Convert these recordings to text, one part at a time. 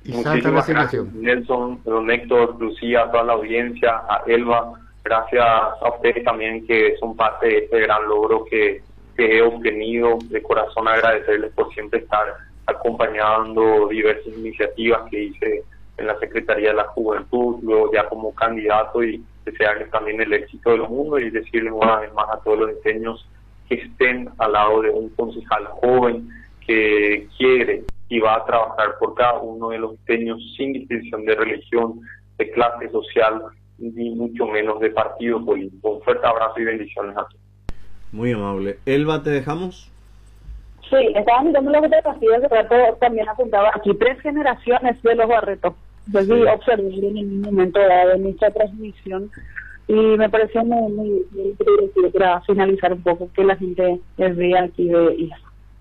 Y salta la Muchísimas gracias, asignación. Nelson, don Héctor, Lucía, a toda la audiencia, a Elba. Gracias a ustedes también que son parte de este gran logro que he obtenido. De corazón agradecerles por siempre estar acompañando diversas iniciativas que hice en la Secretaría de la Juventud, luego ya como candidato, y desearles también el éxito del mundo y decirles una vez más a todos los diseños que estén al lado de un concejal joven que quiere y va a trabajar por cada uno de los diseños sin distinción de religión, de clase social, ni mucho menos de partido político. Un fuerte abrazo y bendiciones a todos. Muy amable. Elba, ¿te dejamos? Sí, estaba mirando la fotografía hace rato, también apuntaba aquí 3 generaciones de los Barreto. Yo sí observé en un momento dado en esta transmisión y me pareció muy divertido para finalizar un poco que la gente vea aquí de IAS.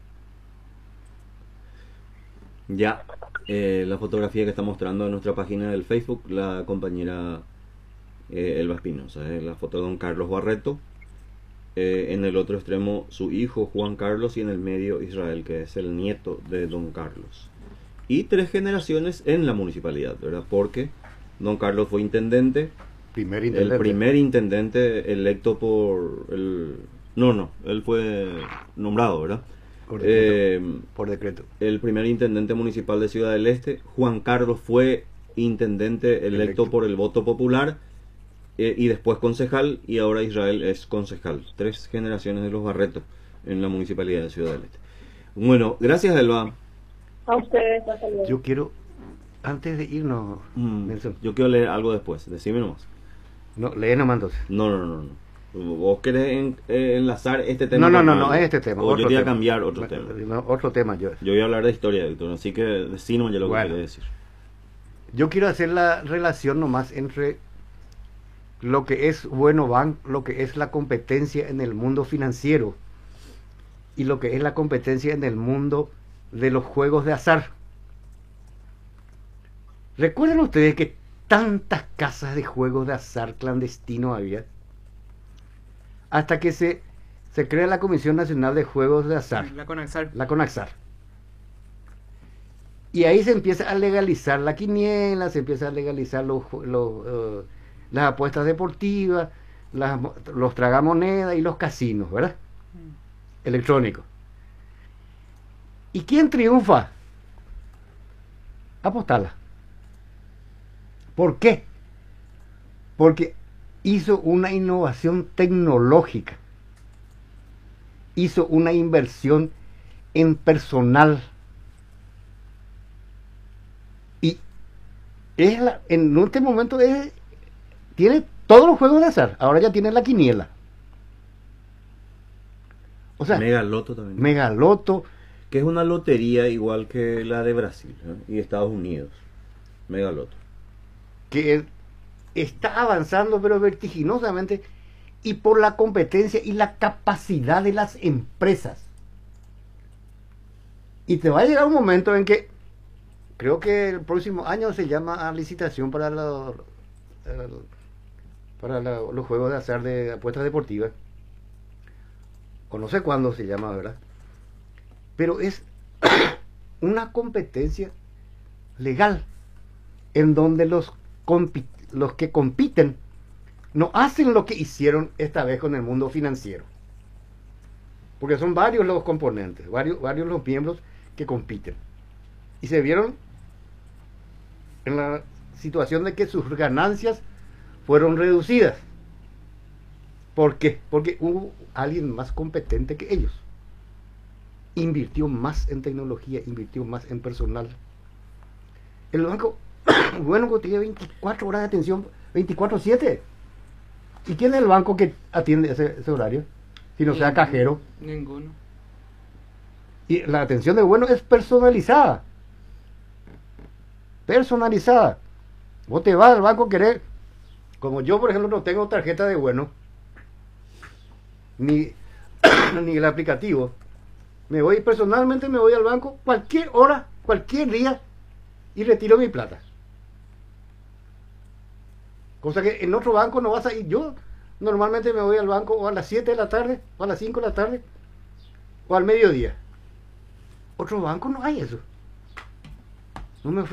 Ya, la fotografía que está mostrando en nuestra página del Facebook la compañera Elba Espinosa, la foto de don Carlos Barreto, en el otro extremo su hijo Juan Carlos y en el medio Israel, que es el nieto de don Carlos. Y 3 generaciones en la municipalidad, ¿verdad? Porque don Carlos fue intendente, el primer intendente electo por el... No, él fue nombrado, ¿verdad? Por decreto. El primer intendente municipal de Ciudad del Este. Juan Carlos fue intendente electo por el voto popular, y después concejal, y ahora Israel es concejal. 3 generaciones de los Barretos en la municipalidad de Ciudad del Este. Bueno, gracias, Elba. A ustedes, hasta luego. Yo quiero, antes de irnos, Nelson. Yo quiero leer algo después, decime nomás. No, lee nomás entonces. No. ¿Vos querés enlazar este tema? No, es este tema. O yo te voy a cambiar otro tema. No, otro tema. Yo voy a hablar de historia, Víctor, así que decinos ya lo que querés decir. Yo quiero hacer la relación nomás entre lo que es Bueno Bank, lo que es la competencia en el mundo financiero y lo que es la competencia en el mundo de los juegos de azar. ¿Recuerdan ustedes que tantas casas de juegos de azar clandestinos había? Hasta que se crea la Comisión Nacional de Juegos de Azar. La CONAXAR. La CONAXAR. Y ahí se empieza a legalizar la quiniela, se empieza a legalizar las apuestas deportivas, los tragamonedas y los casinos, ¿verdad? Electrónicos. ¿Y quién triunfa? Apostala. ¿Por qué? Porque hizo una innovación tecnológica, hizo una inversión en personal, y en este momento tiene todos los juegos de azar. Ahora ya tiene la quiniela, o sea, Megaloto también. Megaloto, que es una lotería igual que la de Brasil, y Estados Unidos. Megaloto, que está avanzando pero vertiginosamente, y por la competencia y la capacidad de las empresas. Y te va a llegar un momento en que creo que el próximo año se llama a licitación para los juegos de azar de apuestas deportivas, o no sé cuándo se llama, ¿verdad? Pero es una competencia legal en donde los que compiten no hacen lo que hicieron esta vez con el mundo financiero, porque son varios los componentes, varios los miembros que compiten, y se vieron en la situación de que sus ganancias fueron reducidas. ¿Por qué? Porque hubo alguien más competente que ellos, invirtió más en tecnología, invirtió más en personal. El banco bueno, que tiene 24 horas de atención, 24/7. ¿Y quién es el banco que atiende ese horario? Si no sea cajero. Ninguno. Y la atención de Bueno es personalizada. Personalizada. Vos te vas al banco, querés, como yo por ejemplo no tengo tarjeta de Bueno, ni el aplicativo, personalmente me voy al banco cualquier hora, cualquier día, y retiro mi plata. Cosa que en otro banco no vas a ir. Yo normalmente me voy al banco o a las 7 de la tarde, o a las 5 de la tarde, o al mediodía. Otro banco no hay eso. No me